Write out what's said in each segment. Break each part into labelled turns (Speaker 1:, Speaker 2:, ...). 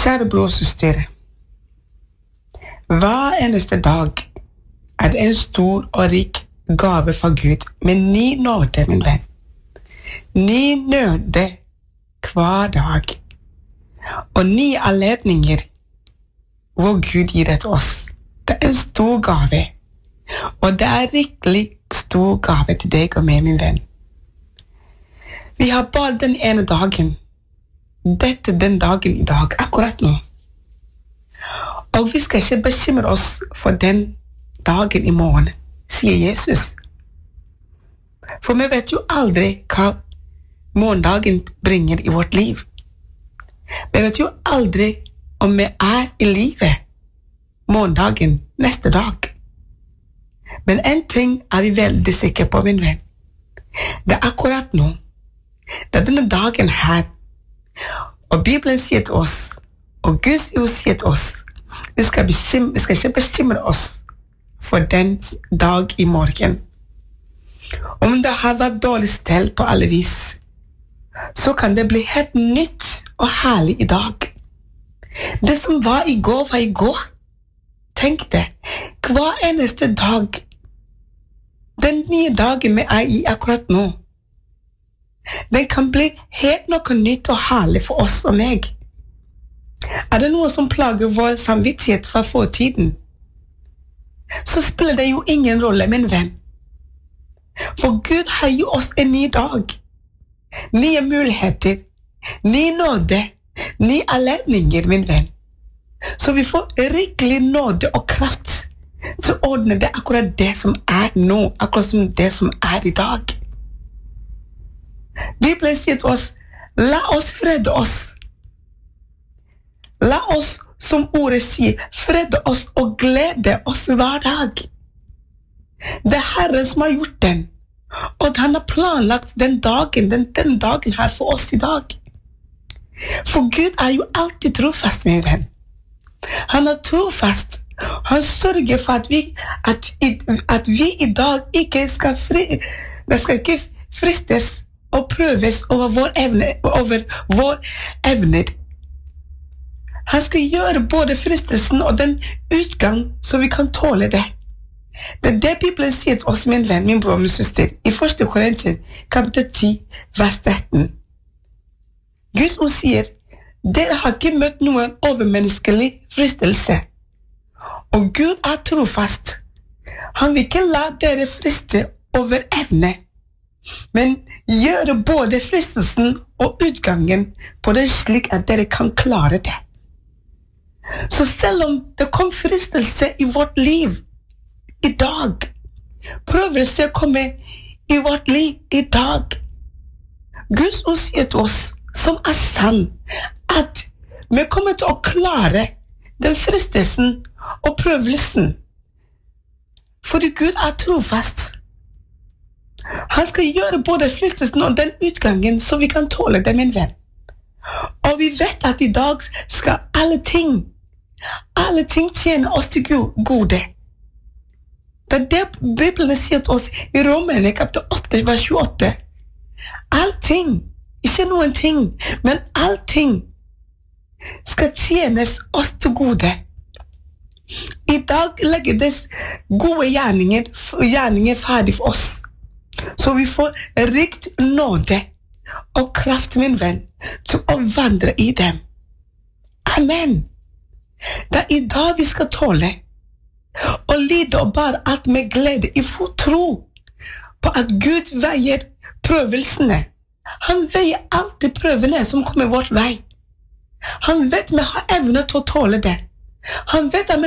Speaker 1: Kjære bror og søster, hver eneste dag det en stor og rik gave fra Gud, men ny nåde, min venn. Ny nåde hver dag, og nye anledninger hvor Gud gir det til oss. Det en stor gave, og det riktig stor gave til deg og meg, min venn. Vi har bare den ene dagen. Dette den dagen i dag, akkurat nå. Og vi skal ikke bekymre oss for den dagen i morgen, sier Jesus. For vi vet jo aldri hva morgendagen bringer i vårt liv. Vi vet jo aldri om vi i livet morgendagen neste dag. Men en ting vi veldig sikre på, min venn. Det akkurat nå. Det denne dagen her. Og Bibelen sier til oss, og Gud sier til oss, vi skal ikke bekymre oss for den dag i morgen. Om det har vært dårlig stell på alle vis, så kan det bli helt nytt og herlig i dag. Det som var i går, var i går. Tenk det, hver eneste dag, den nye dagen vi i akkurat nå, den kan bli helt noe nytt og herlig for oss og meg. Det noe som plager vår samvittighet fra fortiden, så spiller det jo ingen rolle, min venn. For Gud har jo oss en ny dag, nye muligheter, ny nåde, nye anledninger, min venn. Så vi får rikelig nåde og kraft til å ordne det akkurat det som nå, akkurat som det som i dag. Bibelen sier til oss, la oss frede oss. La oss, som ordet sier, frede oss og glede oss hver dag. Det Herren som har gjort den, og han har planlagt den dagen her for oss i dag. For Gud jo alltid trofast, min venn. Han trofast. Han sørger for at vi i dag ikke skal fristes og prøves over vår evner. Han skal gjøre både fristelsen og den utgang så vi kan tåle det. Det det Bibelen sier til oss, min venn, min bror, min søster, i 1. Korinter, kapittel 10, vers 13. Gud som sier, dere har ikke møtt noen overmenneskelig fristelse, og Gud trofast. Han vil ikke la dere friste over evne, men gjøre både fristelsen og utgangen på det slik at dere kan klare det. Så selv om det kom fristelse i vårt liv i dag, prøvelse komme i vårt liv i dag, Gud som sier til oss, som sann, at vi kommer til å klare den fristelsen og prøvelsen, fordi Gud trofast. Han skal gjøre både fristelsen og den utgangen så vi kan tåle det, min venn. Og vi vet at i dag skal alle ting tjene oss til gode. Det det Bibelen sier til oss i Romerne kapittel 8, vers 28. Allting, ikke noen ting, men allting skal tjenes oss til gode. I dag legger det gode gjerninger ferdig for oss. Så vi får rikt nåde og kraft, min venn, til å vandre i dem. Amen. Det i dag vi skal tåle og lide og bare alt med glede i full tro på at Gud veier prøvelsene. Han veier alltid prøvene som kommer vårt vei. Han vet vi har evne til å tåle det. Han vet at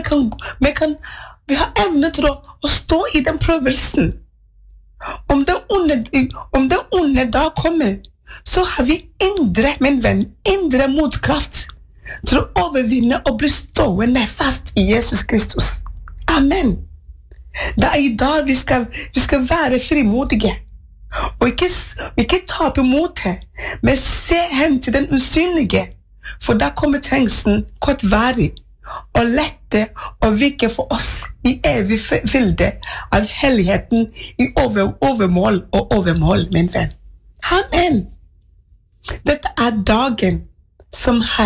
Speaker 1: vi har evne til å stå i den prøvelsen. Om det onde da kommer, så har vi min venn, indre motkraft til å overvinne og bli stående fast i Jesus Kristus. Amen. Det i dag vi skal være frimodige, og ikke tape motet, men se hen til den usynlige, for da kommer trengselen kortvarig og lette og virke for oss i evig fylde av helligheten i overmål og overmål, min venn. Amen. Dette dagen som